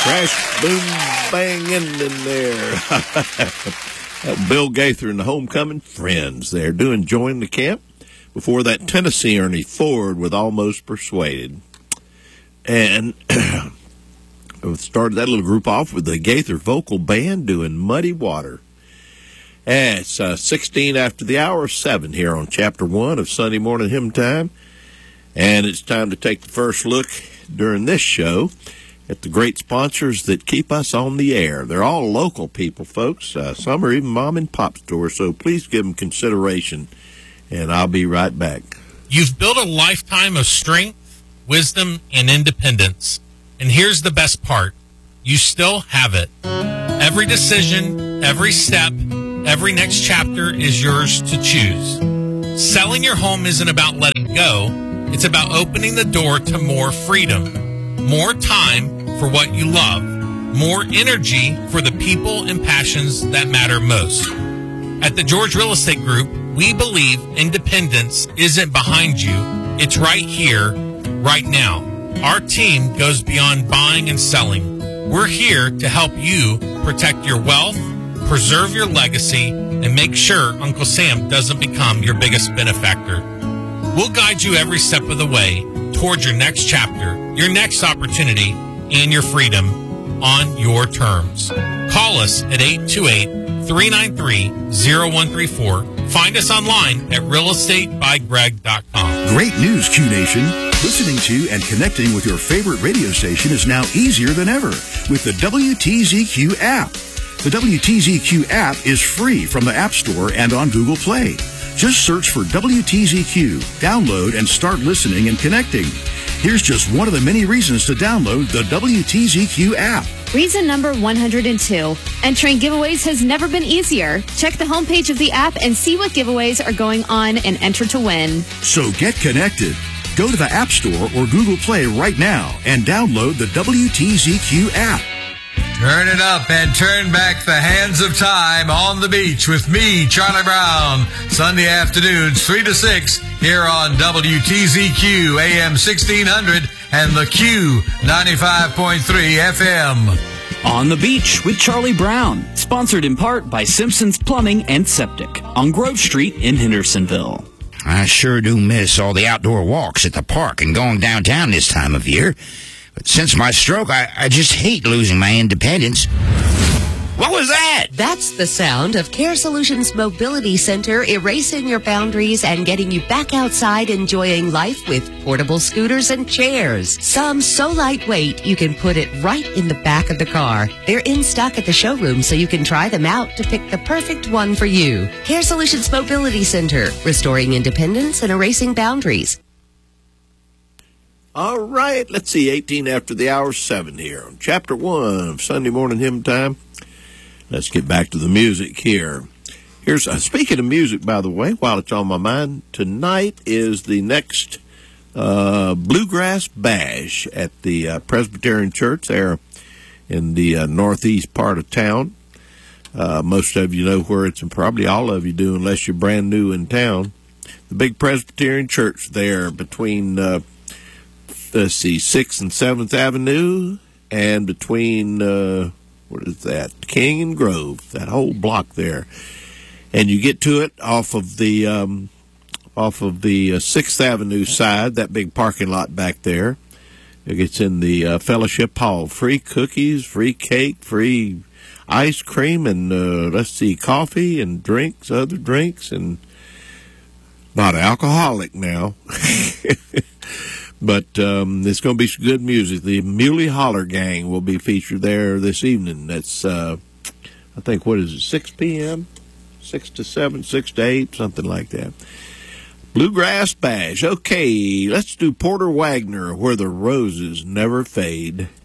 Crash, boom, bang, in there. Bill Gaither and the Homecoming Friends there doing Join the Camp. Before that, Tennessee Ernie Ford with Almost Persuaded. And we started that little group off with the Gaither Vocal Band doing Muddy Water. And it's 16 after the hour, 7 here on Chapter 1 of Sunday Morning Hymn Time. And it's time to take the first look during this show at the great sponsors that keep us on the air. They're all local people, folks. Some are even mom and pop stores, so please give them consideration. And I'll be right back. You've built a lifetime of strength, wisdom, and independence. And here's the best part. You still have it. Every decision, every step, every next chapter is yours to choose. Selling your home isn't about letting go. It's about opening the door to more freedom, more time for what you love, more energy for the people and passions that matter most. At the George Real Estate Group, we believe independence isn't behind you. It's right here, right now. Our team goes beyond buying and selling. We're here to help you protect your wealth, preserve your legacy, and make sure Uncle Sam doesn't become your biggest benefactor. We'll guide you every step of the way towards your next chapter, your next opportunity, and your freedom on your terms. Call us at 828-393-0134. Find us online at realestatebygreg.com. Great news, Q Nation. Listening to and connecting with your favorite radio station is now easier than ever with the WTZQ app. The WTZQ app is free from the App Store and on Google Play. Just search for WTZQ, download, and start listening and connecting. Here's just one of the many reasons to download the WTZQ app. Reason number 102. Entering giveaways has never been easier. Check the homepage of the app and see what giveaways are going on and enter to win. So get connected. Go to the App Store or Google Play right now and download the WTZQ app. Turn it up and turn back the hands of time on the beach with me, Charlie Brown. Sunday afternoons, 3 to 6, here on WTZQ AM 1600 and the Q 95.3 FM. On the Beach with Charlie Brown, sponsored in part by Simpson's Plumbing and Septic on Grove Street in Hendersonville. I sure do miss all the outdoor walks at the park and going downtown this time of year. But since my stroke, I just hate losing my independence. What was that? That's the sound of Care Solutions Mobility Center erasing your boundaries and getting you back outside enjoying life with portable scooters and chairs. Some so lightweight you can put it right in the back of the car. They're in stock at the showroom so you can try them out to pick the perfect one for you. Care Solutions Mobility Center, restoring independence and erasing boundaries. All right, let's see, 18 after the hour, 7 here on Chapter 1 of Sunday Morning Hymn Time. Let's get back to the music here. Here's speaking of music, by the way, while it's on my mind, tonight is the next Bluegrass Bash at the Presbyterian Church there in the northeast part of town. Most of you know where it's, and probably all of you do unless you're brand new in town. The big Presbyterian Church there between... let's see, 6th and 7th Avenue, and between, what is that, King and Grove, that whole block there. And you get to it off of the 6th Avenue side, that big parking lot back there. It gets in the Fellowship Hall. Free cookies, free cake, free ice cream, and, let's see, coffee and drinks, other drinks, and not alcoholic now. But it's going to be some good music. The Muley Holler Gang will be featured there this evening. That's, I think, what is it, 6 p.m.? 6 to 7, 6 to 8, something like that. Bluegrass Bash. Okay, let's do Porter Wagoner, Where the Roses Never Fade.